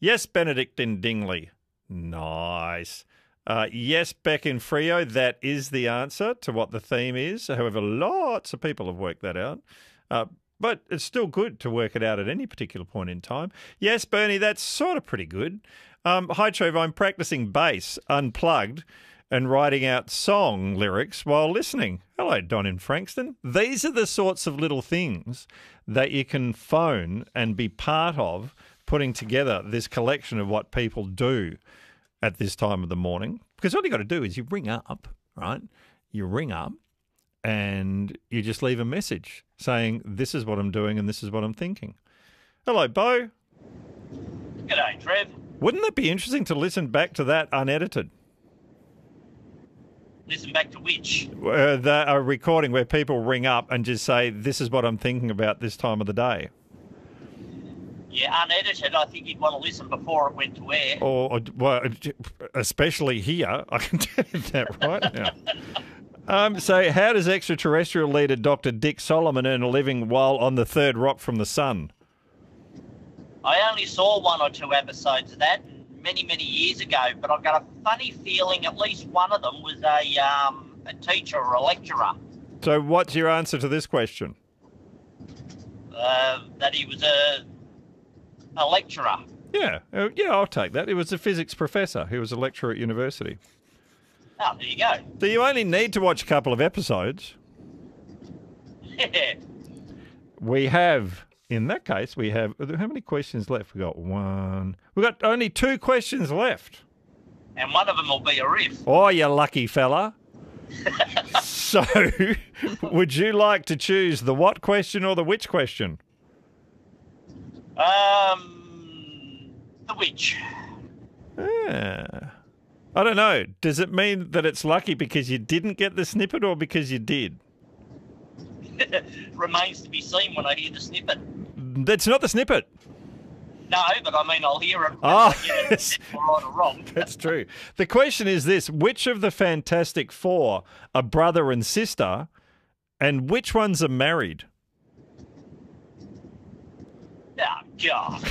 Yes, Benedict in Dingley. Nice. Yes, Beck in Frio. That is the answer to what the theme is. However, lots of people have worked that out. But it's still good to work it out at any particular point in time. Yes, Bernie, that's sort of pretty good. Hi, Trevor. I'm practicing bass unplugged and writing out song lyrics while listening. Hello, Don in Frankston. These are the sorts of little things that you can phone and be part of putting together this collection of what people do at this time of the morning. Because all you got to do is you ring up, right? You ring up and you just leave a message saying, this is what I'm doing and this is what I'm thinking. Hello, Bo. G'day, Trev. Wouldn't that be interesting to listen back to that unedited? Listen back to which? A recording where people ring up and just say, this is what I'm thinking about this time of the day. Yeah, unedited. I think you'd want to listen before it went to air. Or well, especially here, I can tell you that right now. So how does extraterrestrial leader Dr. Dick Solomon earn a living while on the third rock from the sun? I only saw 1 or 2 episodes of that many, many years ago, but I've got a funny feeling at least one of them was a teacher or a lecturer. So what's your answer to this question? That he was a lecturer. Yeah, I'll take that. It was a physics professor. He was a lecturer at university. Oh, there you go. So you only need to watch a couple of episodes. Yeah. In that case, we have, how many questions left? We've got 1. We've got only 2 questions left. And one of them will be a riff. Oh, you lucky fella. So, would you like to choose the what question or the which question? The which? I don't know. Does it mean that it's lucky because you didn't get the snippet or because you did? Remains to be seen when I hear the snippet. That's not the snippet. No, but I mean, I'll hear it. Oh, Yes. Right or wrong. That's true. The question is this: which of the Fantastic Four are brother and sister, and which ones are married? Oh, God.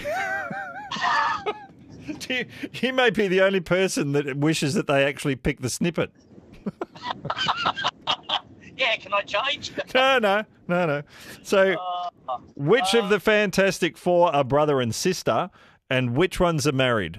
You may be the only person that wishes that they actually pick the snippet. Yeah, can I change? No. So, which of the Fantastic Four are brother and sister, and which ones are married?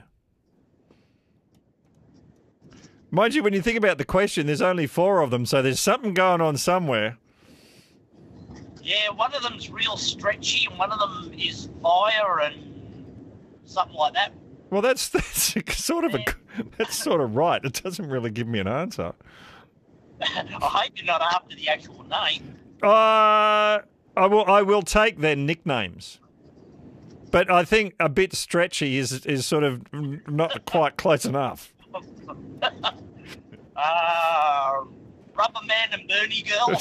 Mind you, when you think about the question, there's only 4 of them, so there's something going on somewhere. Yeah, one of them's real stretchy, and one of them is fire and something like that. Well, that's sort of right. It doesn't really give me an answer. I hope you're not after the actual name. I will take their nicknames, but I think a bit stretchy is sort of not quite close enough. Rubber Man and Bernie Girl.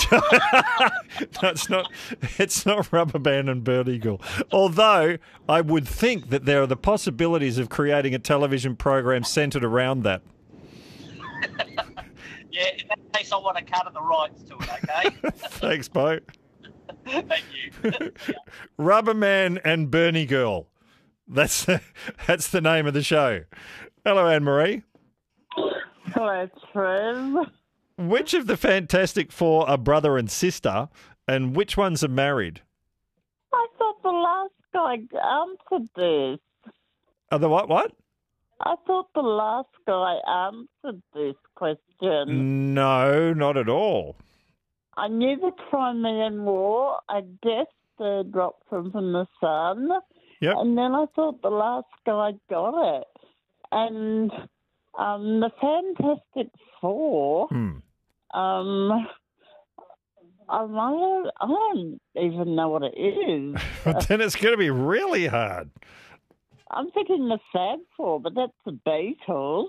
It's not Rubber Band and Bernie Girl. Although I would think that there are the possibilities of creating a television program centred around that. Yeah, in that case, I want to cut the rights to it, okay? Thanks, Bo. Thank you. Rubber Man and Bernie Girl. That's the name of the show. Hello, Anne-Marie. Hello, Trev. Which of the Fantastic Four are brother and sister, and which ones are married? I thought the last guy answered this. Are the what? I thought the last guy answered this question. No, not at all. I knew the Crimean War. I guessed the drop from the sun. Yep. And then I thought the last guy got it. And the Fantastic Four, I don't even know what it is. But then it's going to be really hard. I'm thinking the Fab Four, but that's the Beatles.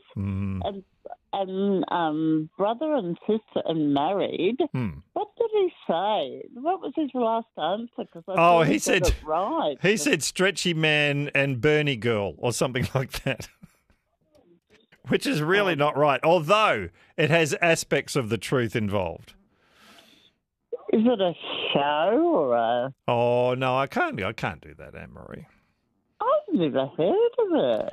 And brother and sister and married. What did he say? What was his last answer? Because he said it right. He said Stretchy Man and Bernie Girl or something like that, which is really not right. Although it has aspects of the truth involved. Is it a show or a? Oh no, I can't do that, Anne-Marie. I've never heard of it.